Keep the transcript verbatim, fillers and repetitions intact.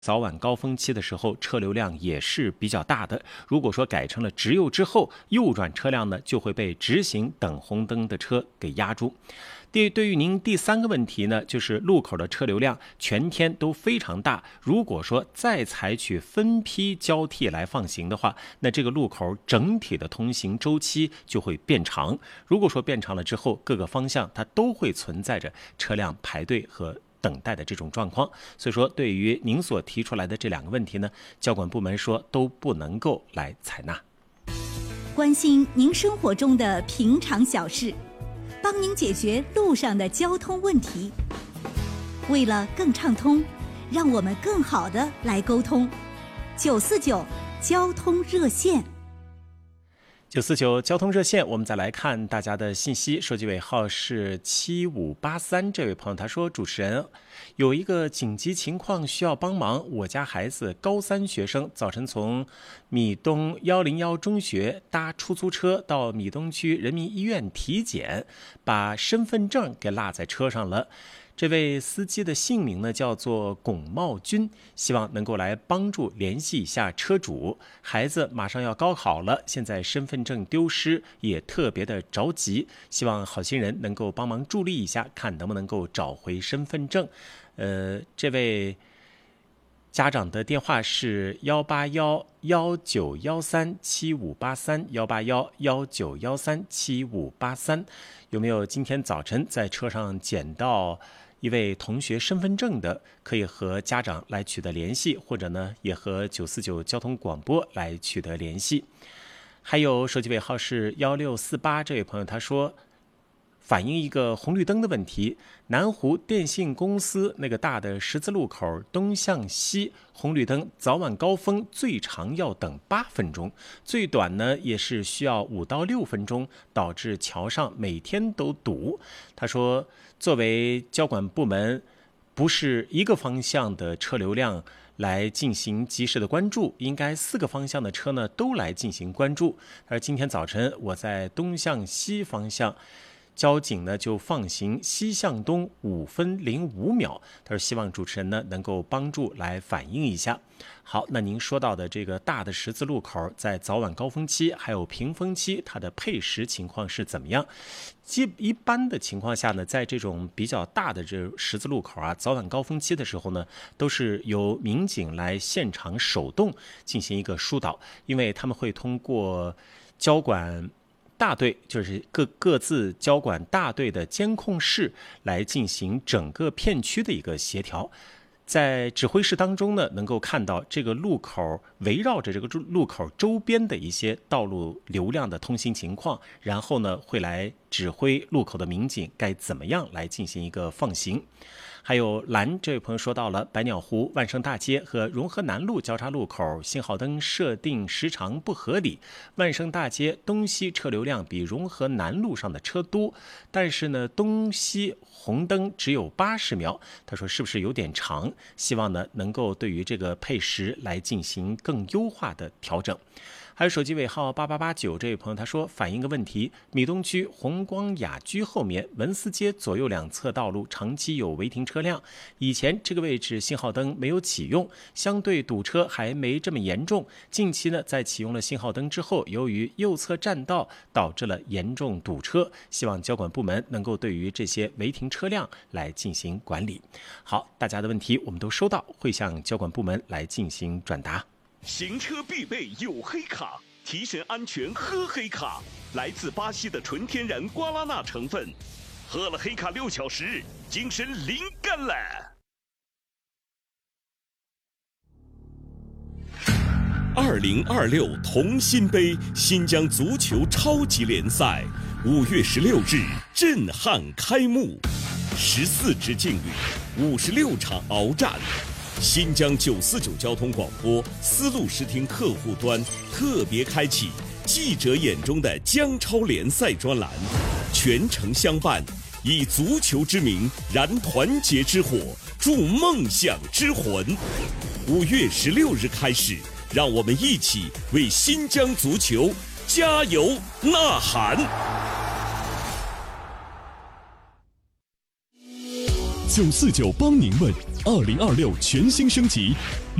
早晚高峰期的时候车流量也是比较大的，如果说改成了直右之后，右转车辆呢就会被直行等红灯的车给压住。对对于您第三个问题呢，就是路口的车流量全天都非常大，如果说再采取分批交替来放行的话，那这个路口整体的通行周期就会变长。如果说变长了之后，各个方向它都会存在着车辆排队和等待的这种状况，所以说对于您所提出来的这两个问题呢，交管部门说都不能够来采纳。 关心您生活中的平常小事，帮您解决路上的交通问题。为了更畅通，让我们更好的来沟通。九四九交通热线。 九四九交通热线，我们再来看大家的信息。手机尾号是七五八三，这位朋友他说：主持人，有一个紧急情况需要帮忙，我家孩子高三学生，早晨从米东一零一中学搭出租车到米东区人民医院体检，把身份证给落在车上了。这位司机的姓名呢叫做龚茂军，希望能够来帮助联系一下车主。孩子马上要高考了，现在身份证丢失，也特别的着急，希望好心人能够帮忙助力一下，看能不能够找回身份证。呃，这位家长的电话是幺八幺幺九幺三七五八三幺八幺幺九幺三七五八三。有没有今天早晨在车上捡到一位同学身份证的，可以和家长来取得联系，或者呢也和九四九交通广播来取得联系。还有手机尾号是一六四八，这位朋友他说反映一个红绿灯的问题，南湖电信公司那个大的十字路口东向西红绿灯早晚高峰最长要等八分钟，最短呢也是需要五到六分钟，导致桥上每天都堵。他说作为交管部门，不是一个方向的车流量来进行及时的关注，应该四个方向的车呢都来进行关注。而今天早晨我在东向西方向，交警呢就放行西向东五分零五秒，他说希望主持人呢能够帮助来反映一下。好，那您说到的这个大的十字路口，在早晚高峰期还有平峰期，它的配时情况是怎么样？基一般的情况下呢，在这种比较大的这十字路口啊，早晚高峰期的时候呢，都是由民警来现场手动进行一个疏导，因为他们会通过交管大队，就是各各自交管大队的监控室来进行整个片区的一个协调。在指挥室当中呢，能够看到这个路口围绕着这个路口周边的一些道路流量的通行情况，然后呢会来指挥路口的民警该怎么样来进行一个放行。还有蓝这位朋友说到了百鸟湖万盛大街和融河南路交叉路口信号灯设定时长不合理，万盛大街东西车流量比融河南路上的车多，但是呢东西红灯只有八十秒，他说是不是有点长，希望呢能够对于这个配时来进行更优化的调整。还有手机尾号八八八九这位朋友他说反映个问题，米东区红光雅居后面文思街左右两侧道路长期有违停车辆，以前这个位置信号灯没有启用，相对堵车还没这么严重，近期呢在启用了信号灯之后，由于右侧占道导致了严重堵车，希望交管部门能够对于这些违停车辆来进行管理。好，大家的问题我们都收到，会向交管部门来进行转达。 行车必备有黑卡，提神安全喝黑卡，来自巴西的纯天然瓜拉纳成分，喝了黑卡六小时，精神灵感了。二零二六同心杯新疆足球超级联赛五月十六日震撼开幕，十四支劲旅，五十六场鏖战。新疆九四九交通广播丝路视听客户端特别开启记者眼中的疆超联赛专栏，全程相伴，以足球之名燃团结之火，助梦想之魂。五月十六日开始，让我们一起为新疆足球加油呐喊。 九四九帮您问，二零二六全新升级。